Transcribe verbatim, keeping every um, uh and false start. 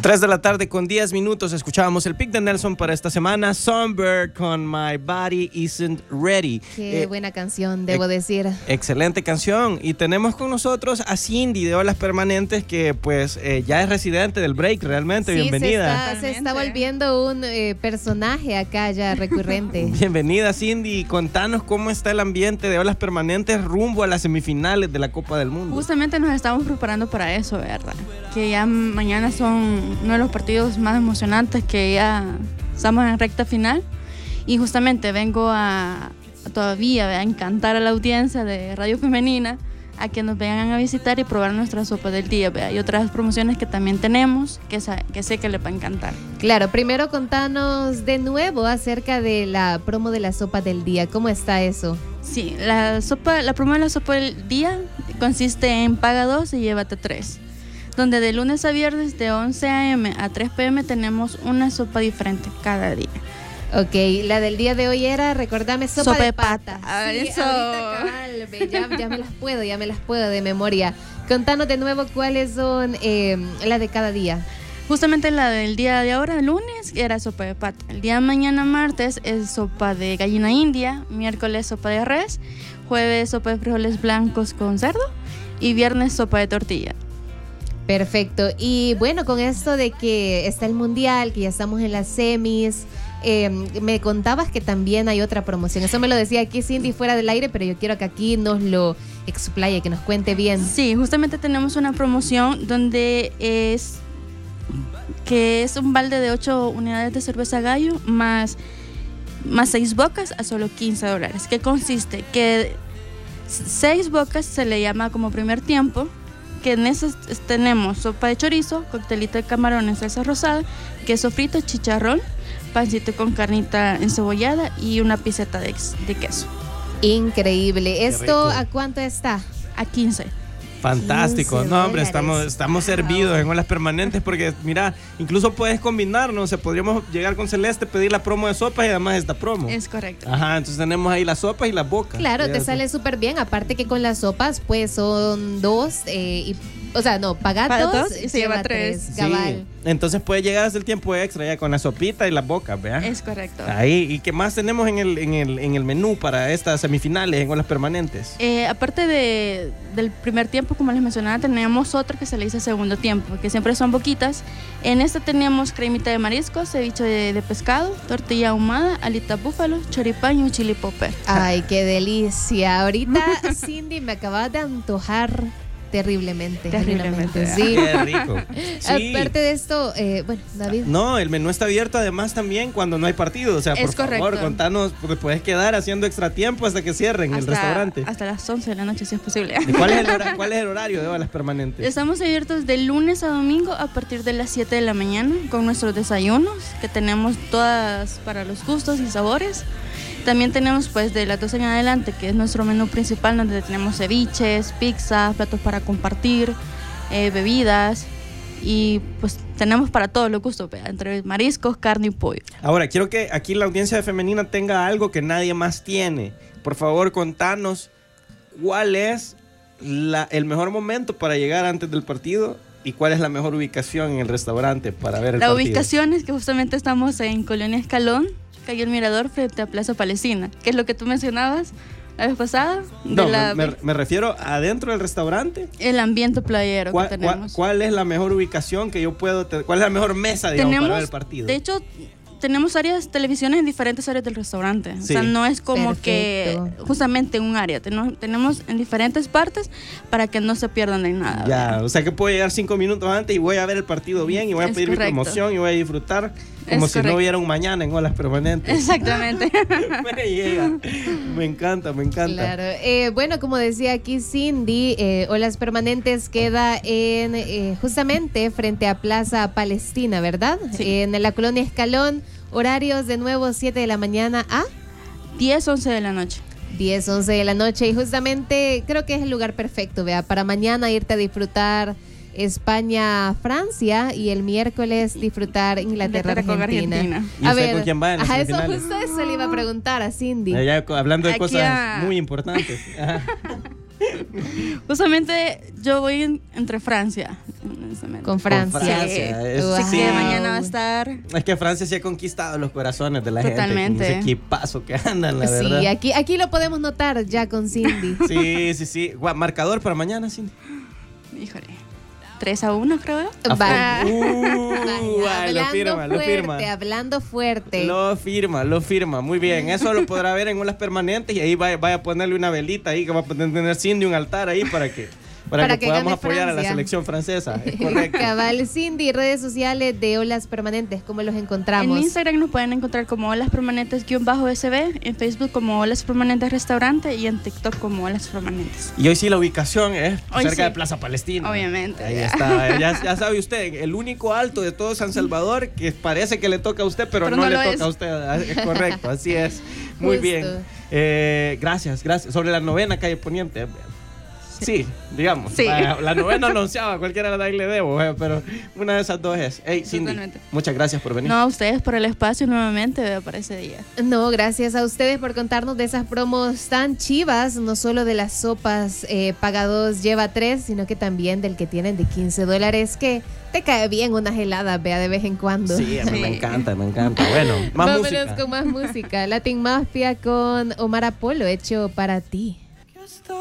tres de la tarde con diez minutos. Escuchábamos el pick de Nelson para esta semana. Songbird con My Body Isn't Ready. Qué eh, buena canción, debo eh, decir. Excelente canción. Y tenemos con nosotros a Cindy de Olas Permanentes, que pues eh, ya es residente del break realmente. Sí, bienvenida. Se está, se está volviendo un eh, personaje acá ya recurrente. Bienvenida, Cindy. Contanos cómo está el ambiente de Olas Permanentes rumbo a las semifinales de la Copa del Mundo. Justamente nos estamos preparando para eso, ¿verdad? Que ya mañana son uno de los partidos más emocionantes, que ya estamos en recta final, y justamente vengo a, a todavía a encantar a la audiencia de Radio Femenina a que nos vengan a visitar y probar nuestra sopa del día, ¿verdad? Y otras promociones que también tenemos que, que sé que les va a encantar. Claro, primero contanos de nuevo acerca de la promo de la sopa del día. ¿Cómo está eso? Sí, la sopa, la promo de la sopa del día consiste en paga dos y llévate tres, donde de lunes a viernes de once a eme a tres pe eme tenemos una sopa diferente cada día. Ok, la del día de hoy era, recordame, sopa, sopa de, de pata. pata. Sí, eso. Ahorita, ya, ya me las puedo, ya me las puedo de memoria. Contanos de nuevo cuáles son eh, las de cada día. Justamente la del día de ahora, lunes, era sopa de pata. El día de mañana, martes, es sopa de gallina india. Miércoles, sopa de res. Jueves, sopa de frijoles blancos con cerdo. Y viernes, sopa de tortilla. Perfecto. Y bueno, con esto de que está el mundial, que ya estamos en las semis, eh, me contabas que también hay otra promoción. Eso me lo decía aquí Cindy fuera del aire, pero yo quiero que aquí nos lo explaye, que nos cuente bien. Sí, justamente tenemos una promoción donde es que es un balde de ocho unidades de cerveza Gallo más, más seis bocas a solo quince dólares. ¿Qué consiste? Que seis bocas se le llama como primer tiempo, que en esas tenemos sopa de chorizo, coctelito de camarón en salsa rosada, queso frito, chicharrón, pancito con carnita encebollada y una pieceta de, de queso. Increíble. ¿Esto a cuánto está? A quince. Fantástico, no hombre, estamos, estamos wow. servidos en Olas Permanentes, porque mira, incluso puedes combinarnos, o sea, podríamos llegar con Celeste, pedir la promo de sopas y además esta promo. Es correcto. Ajá, entonces tenemos ahí las sopas y las bocas. Claro, te sale súper bien, aparte que con las sopas pues son dos, eh, y, o sea, no, paga Paga dos, dos y se lleva tres. tres cabal. Sí. Entonces puede llegar hasta el tiempo extra ya con la sopita y las bocas, ¿verdad? Es correcto. Ahí, ¿y qué más tenemos en el, en el, en el menú para estas semifinales en Olas Permanentes? Eh, aparte de, del primer tiempo, como les mencionaba, tenemos otra que se le dice segundo tiempo, que siempre son boquitas. En esta tenemos cremita de mariscos, ceviche de, de pescado, tortilla ahumada, alita búfalo, choripán y un chili popper. Ay, qué delicia. Ahorita, Cindy, me acabas de antojar terriblemente. Terriblemente. Sí. Qué rico. Sí. Aparte de esto, eh, bueno, David. No, el menú está abierto además también cuando no hay partido. O sea, es por correcto. favor, contanos, porque puedes quedar haciendo extra tiempo hasta que cierren hasta, el restaurante. Hasta las once de la noche, si es posible. ¿Y cuál es el hora, cuál es el horario de Olas Permanentes? Estamos abiertos de lunes a domingo a partir de las siete de la mañana con nuestros desayunos, que tenemos todas para los gustos y sabores. También tenemos pues de las doce en adelante, que es nuestro menú principal, donde tenemos ceviches, pizzas, platos para compartir, eh, bebidas, y pues tenemos para todos los gustos, entre mariscos, carne y pollo. Ahora, quiero que aquí la audiencia de Femenina tenga algo que nadie más tiene. Por favor, contanos cuál es la, el mejor momento para llegar antes del partido y cuál es la mejor ubicación en el restaurante para ver el la partido. La ubicación es que justamente estamos en Colonia Escalón, calle El Mirador, frente a Plaza Palestina, que es lo que tú mencionabas la vez pasada. De no, la, me, me refiero adentro del restaurante. El ambiente playero ¿Cuál, que tenemos. ¿Cuál, cuál es la mejor ubicación que yo puedo tener? ¿Cuál es la mejor mesa, digamos, tenemos, para ver el partido? De hecho, tenemos áreas, televisiones en diferentes áreas del restaurante. Sí. O sea, no es como Perfecto. que justamente un área. Tenemos, tenemos en diferentes partes para que no se pierdan de nada. Ya, ¿verdad? o sea que puedo llegar cinco minutos antes y voy a ver el partido bien y voy a Es pedir correcto. mi promoción y voy a disfrutar como Es si correcto. no hubiera un mañana en Olas Permanentes. Exactamente. Me llega. Me encanta, me encanta. Claro. Eh, bueno, como decía aquí Cindy, eh, Olas Permanentes queda en eh, justamente frente a Plaza Palestina, ¿verdad? Sí. En la colonia Escalón. Horarios de nuevo siete de la mañana a diez, once de la noche. diez, once de la noche. Y justamente creo que es el lugar perfecto, vea, para mañana irte a disfrutar España-Francia y el miércoles disfrutar Inglaterra-Argentina. Argentina. ¿Y A usted ver, con quién va en las ajá, eso semifinales? justo eso le iba a preguntar a Cindy. Ya, hablando de Aquí cosas a- muy importantes. Ajá. Justamente yo voy en- entre Francia. honestamente. Con Francia. Con Francia, es- Wow. Así que mañana va a estar. Es que Francia sí ha conquistado los corazones de la Totalmente. gente. Con ese equipazo que andan, la verdad. Sí, aquí, aquí lo podemos notar ya con Cindy. Sí, sí, sí. Gua- Marcador para mañana, Cindy. Híjole. tres a uno, creo. Va. Uh, Vaya, ay, lo hablando firma, lo fuerte, firma. hablando fuerte. Lo firma, lo firma. Muy bien. Eso lo podrá ver en olas permanentes y ahí vaya, vaya a ponerle una velita ahí que va a tener Cindy un altar ahí para que, para Para que, que podamos gane apoyar a la Francia. selección francesa. Es correcto. Cabal, Cindy, redes sociales de Olas Permanentes, ¿cómo los encontramos? En Instagram nos pueden encontrar como Olas Permanentes-S B, en Facebook como Olas Permanentes Restaurante y en TikTok como Olas Permanentes. Y hoy sí la ubicación es Hoy cerca sí. de Plaza Palestina. Obviamente. Ahí está. Ya, ya sabe usted, el único alto de todo San Salvador que parece que le toca a usted, pero, Pero no, no le lo toca es. a usted. Es correcto, así es. Muy Justo. bien. Eh, gracias, gracias. Sobre la novena calle Poniente. Sí, digamos. Sí. La, la novena anunciaba, cualquiera de ahí le debo, eh, pero una de esas dos es. Hey, Cindy, Totalmente. muchas gracias por venir. No, a ustedes por el espacio nuevamente veo para ese día. No, gracias a ustedes por contarnos de esas promos tan chivas, no solo de las sopas eh, paga dos, lleva tres, sino que también del que tienen de quince dólares, que te cae bien unas heladas, vea, de vez en cuando. Sí, a mí me Sí. encanta, me encanta. Bueno, más Vámonos música. con más música. Latin Mafia con Omar Apolo, hecho para ti.